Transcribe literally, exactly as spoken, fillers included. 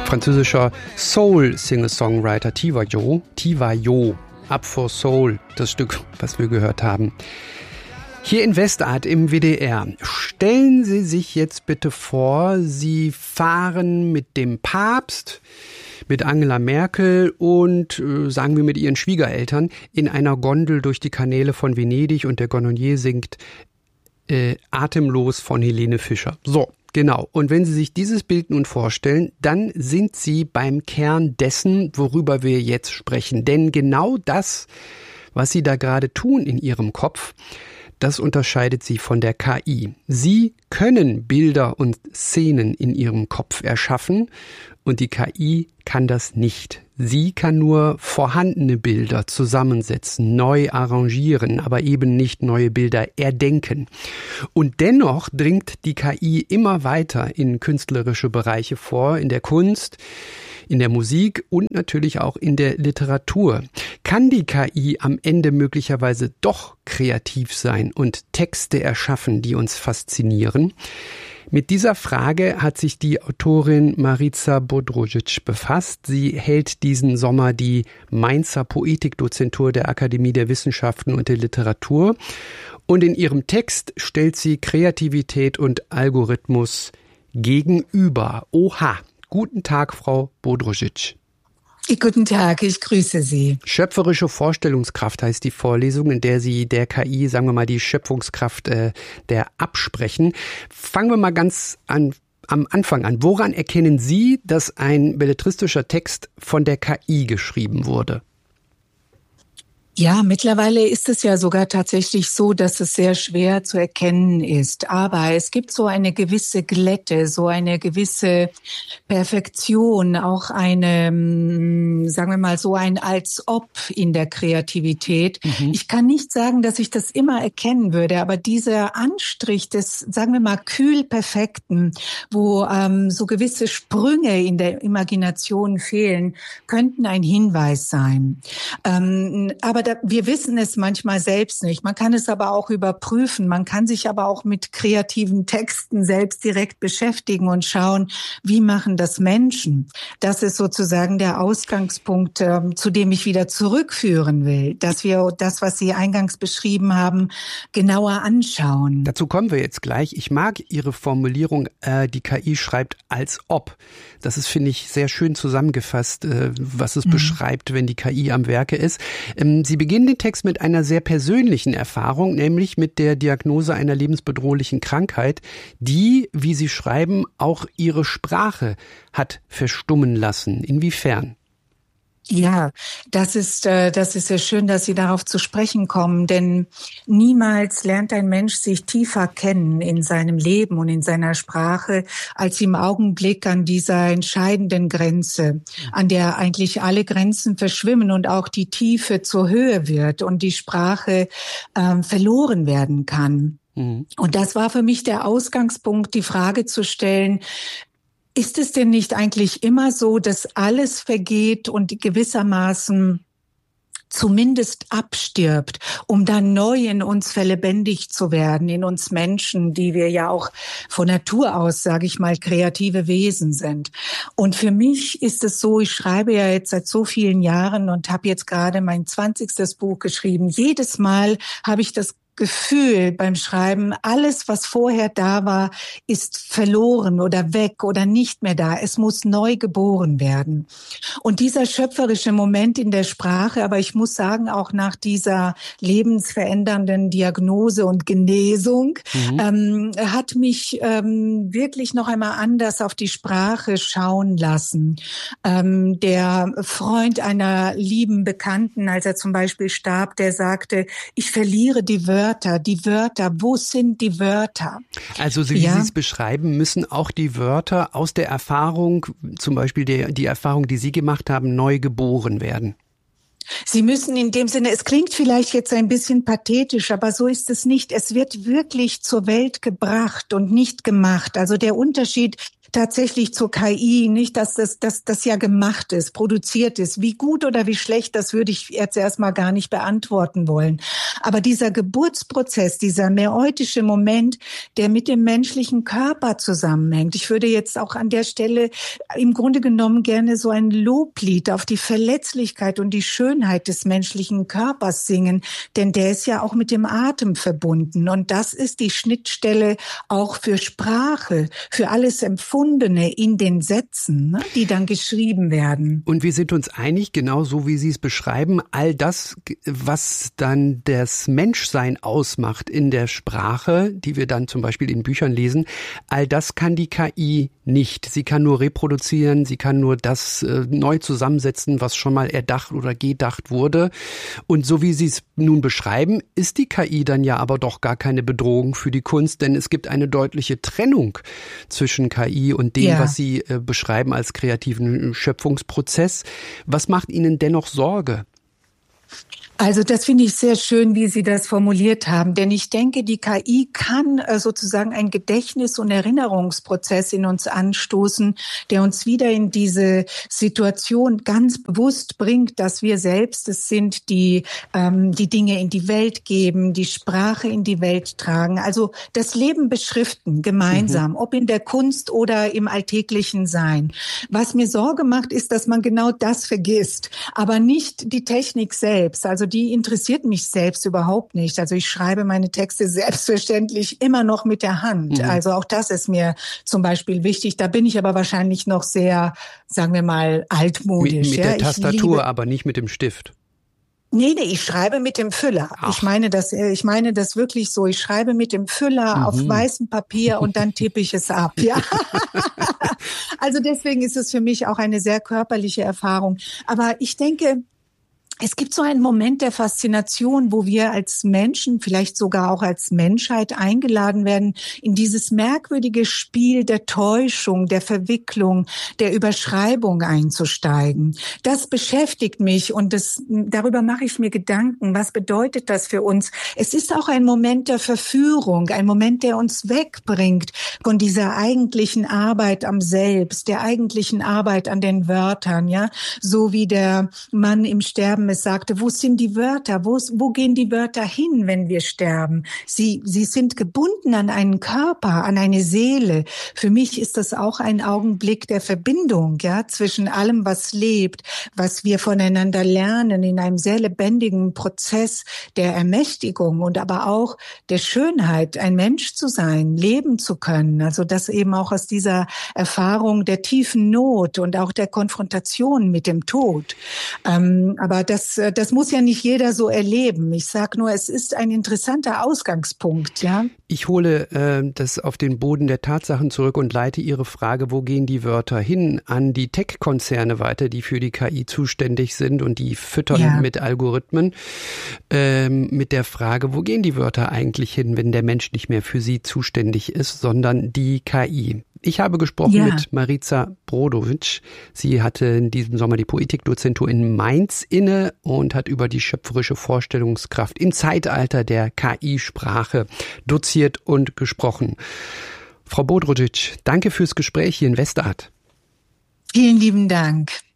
Französischer Soul-Singer-Songwriter Tiwayo, Tiwayo, Up for Soul, das Stück, was wir gehört haben. Hier in Westart im W D R. Stellen Sie sich jetzt bitte vor, Sie fahren mit dem Papst, mit Angela Merkel und, äh, sagen wir, mit Ihren Schwiegereltern in einer Gondel durch die Kanäle von Venedig und der Gondolier singt äh, Atemlos von Helene Fischer. So. Genau. Und wenn Sie sich dieses Bild nun vorstellen, dann sind Sie beim Kern dessen, worüber wir jetzt sprechen. Denn genau das, was Sie da gerade tun in Ihrem Kopf, das unterscheidet Sie von der K I. Sie können Bilder und Szenen in Ihrem Kopf erschaffen und die K I kann das nicht. Sie kann nur vorhandene Bilder zusammensetzen, neu arrangieren, aber eben nicht neue Bilder erdenken. Und dennoch dringt die K I immer weiter in künstlerische Bereiche vor, in der Kunst, in der Musik und natürlich auch in der Literatur. Kann die K I am Ende möglicherweise doch kreativ sein und Texte erschaffen, die uns faszinieren? Mit dieser Frage hat sich die Autorin Marica Bodrožić befasst. Sie hält diesen Sommer die Mainzer Poetikdozentur der Akademie der Wissenschaften und der Literatur. Und in ihrem Text stellt sie Kreativität und Algorithmus gegenüber. Oha! Guten Tag, Frau Bodrožić. Guten Tag, ich grüße Sie. Schöpferische Vorstellungskraft heißt die Vorlesung, in der Sie der K I, sagen wir mal, die Schöpfungskraft äh, der absprechen. Fangen wir mal ganz an, am Anfang an. Woran erkennen Sie, dass ein belletristischer Text von der K I geschrieben wurde? Ja, mittlerweile ist es ja sogar tatsächlich so, dass es sehr schwer zu erkennen ist. Aber es gibt so eine gewisse Glätte, so eine gewisse Perfektion, auch eine, sagen wir mal, so ein Als-Ob in der Kreativität. Mhm. Ich kann nicht sagen, dass ich das immer erkennen würde, aber dieser Anstrich des, sagen wir mal, kühl-perfekten, wo ähm, so gewisse Sprünge in der Imagination fehlen, könnten ein Hinweis sein. Ähm, aber wir wissen es manchmal selbst nicht. Man kann es aber auch überprüfen. Man kann sich aber auch mit kreativen Texten selbst direkt beschäftigen und schauen, wie machen das Menschen. Das ist sozusagen der Ausgangspunkt, äh, zu dem ich wieder zurückführen will, dass wir das, was Sie eingangs beschrieben haben, genauer anschauen. Dazu kommen wir jetzt gleich. Ich mag Ihre Formulierung, äh, die K I schreibt als ob. Das ist, finde ich, sehr schön zusammengefasst, äh, was es mhm. beschreibt, wenn die K I am Werke ist. Ähm, Sie beginnen den Text mit einer sehr persönlichen Erfahrung, nämlich mit der Diagnose einer lebensbedrohlichen Krankheit, die, wie Sie schreiben, auch Ihre Sprache hat verstummen lassen. Inwiefern? Ja, das ist, äh, das ist sehr schön, dass Sie darauf zu sprechen kommen, denn niemals lernt ein Mensch sich tiefer kennen in seinem Leben und in seiner Sprache, als im Augenblick an dieser entscheidenden Grenze, an der eigentlich alle Grenzen verschwimmen und auch die Tiefe zur Höhe wird und die Sprache äh, verloren werden kann. Mhm. Und das war für mich der Ausgangspunkt, die Frage zu stellen: Ist es denn nicht eigentlich immer so, dass alles vergeht und gewissermaßen zumindest abstirbt, um dann neu in uns verlebendig zu werden, in uns Menschen, die wir ja auch von Natur aus, sage ich mal, kreative Wesen sind. Und für mich ist es so, ich schreibe ja jetzt seit so vielen Jahren und habe jetzt gerade mein zwanzigstes Buch geschrieben. Jedes Mal habe ich das Gefühl beim Schreiben, alles, was vorher da war, ist verloren oder weg oder nicht mehr da. Es muss neu geboren werden. Und dieser schöpferische Moment in der Sprache, aber ich muss sagen, auch nach dieser lebensverändernden Diagnose und Genesung, mhm. ähm, hat mich ähm, wirklich noch einmal anders auf die Sprache schauen lassen. Ähm, der Freund einer lieben Bekannten, als er zum Beispiel starb, der sagte, ich verliere die Wörter. Wörter, die Wörter, wo sind die Wörter? Also so wie ja. Sie es beschreiben, müssen auch die Wörter aus der Erfahrung, zum Beispiel die, die Erfahrung, die Sie gemacht haben, neu geboren werden. Sie müssen in dem Sinne, es klingt vielleicht jetzt ein bisschen pathetisch, aber so ist es nicht. Es wird wirklich zur Welt gebracht und nicht gemacht. Also der Unterschied tatsächlich zur K I, nicht, dass das, dass das ja gemacht ist, produziert ist. Wie gut oder wie schlecht, das würde ich jetzt erstmal gar nicht beantworten wollen. Aber dieser Geburtsprozess, dieser mäeutische Moment, der mit dem menschlichen Körper zusammenhängt. Ich würde jetzt auch an der Stelle im Grunde genommen gerne so ein Loblied auf die Verletzlichkeit und die Schönheit des menschlichen Körpers singen, denn der ist ja auch mit dem Atem verbunden. Und das ist die Schnittstelle auch für Sprache, für alles Empfundene in den Sätzen, ne, die dann geschrieben werden. Und wir sind uns einig, genau so wie Sie es beschreiben, all das, was dann das Menschsein ausmacht in der Sprache, die wir dann zum Beispiel in Büchern lesen, all das kann die K I nicht. Sie kann nur reproduzieren, sie kann nur das äh, neu zusammensetzen, was schon mal erdacht oder gedacht wurde. Und so wie Sie es nun beschreiben, ist die K I dann ja aber doch gar keine Bedrohung für die Kunst, denn es gibt eine deutliche Trennung zwischen K I und dem, ja. was Sie äh, beschreiben als kreativen Schöpfungsprozess. Was macht Ihnen dennoch Sorge? Also das finde ich sehr schön, wie Sie das formuliert haben, denn ich denke, die K I kann äh, sozusagen einen Gedächtnis- und Erinnerungsprozess in uns anstoßen, der uns wieder in diese Situation ganz bewusst bringt, dass wir selbst es sind, die ähm, die Dinge in die Welt geben, die Sprache in die Welt tragen, also das Leben beschriften gemeinsam, mhm. ob in der Kunst oder im alltäglichen Sein. Was mir Sorge macht, ist, dass man genau das vergisst, aber nicht die Technik selbst, also die interessiert mich selbst überhaupt nicht. Also ich schreibe meine Texte selbstverständlich immer noch mit der Hand. Mhm. Also auch das ist mir zum Beispiel wichtig. Da bin ich aber wahrscheinlich noch sehr, sagen wir mal, altmodisch. Mit, mit ja? der Tastatur, aber nicht mit dem Stift. Nee, nee, ich schreibe mit dem Füller. Ach. Ich meine das, ich meine das wirklich so. Ich schreibe mit dem Füller mhm. auf weißem Papier und dann tippe ich es ab, ja. Also deswegen ist es für mich auch eine sehr körperliche Erfahrung. Aber ich denke, es gibt so einen Moment der Faszination, wo wir als Menschen, vielleicht sogar auch als Menschheit eingeladen werden, in dieses merkwürdige Spiel der Täuschung, der Verwicklung, der Überschreibung einzusteigen. Das beschäftigt mich und das, darüber mache ich mir Gedanken. Was bedeutet das für uns? Es ist auch ein Moment der Verführung, ein Moment, der uns wegbringt von dieser eigentlichen Arbeit am Selbst, der eigentlichen Arbeit an den Wörtern, ja, so wie der Mann im Sterben es sagte, wo sind die Wörter? Wo, wo gehen die Wörter hin, wenn wir sterben? Sie, sie sind gebunden an einen Körper, an eine Seele. Für mich ist das auch ein Augenblick der Verbindung, ja, zwischen allem, was lebt, was wir voneinander lernen, in einem sehr lebendigen Prozess der Ermächtigung und aber auch der Schönheit, ein Mensch zu sein, leben zu können. Also das eben auch aus dieser Erfahrung der tiefen Not und auch der Konfrontation mit dem Tod. Ähm, aber das Das, das muss ja nicht jeder so erleben. Ich sage nur, es ist ein interessanter Ausgangspunkt, ja. Ich hole äh, das auf den Boden der Tatsachen zurück und leite Ihre Frage, wo gehen die Wörter hin, an die Tech-Konzerne weiter, die für die K I zuständig sind und die füttern ja. mit Algorithmen, ähm, mit der Frage, wo gehen die Wörter eigentlich hin, wenn der Mensch nicht mehr für sie zuständig ist, sondern die K I. Ich habe gesprochen ja. mit Marica Brodovic. Sie hatte in diesem Sommer die Poetikdozentur in Mainz inne und hat über die schöpferische Vorstellungskraft im Zeitalter der K I-Sprache doziert und gesprochen. Frau Brodovic, danke fürs Gespräch hier in Westart. Vielen lieben Dank.